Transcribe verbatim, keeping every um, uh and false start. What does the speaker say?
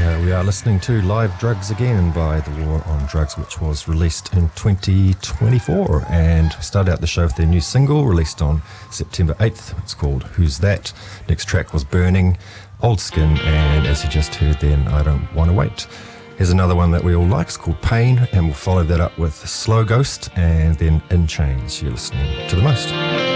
Uh, we are listening to Live Drugs Again by The War on Drugs, which was released in twenty twenty-four, and started out the show with their new single released on September eighth. It's called Who's That? Next track was Burning, Old Skin, and as you just heard then, I Don't Wanna Wait. Here's another one that we all like, it's called Pain, and we'll follow that up with Slow Ghost and then In Chains. You're listening to The Most.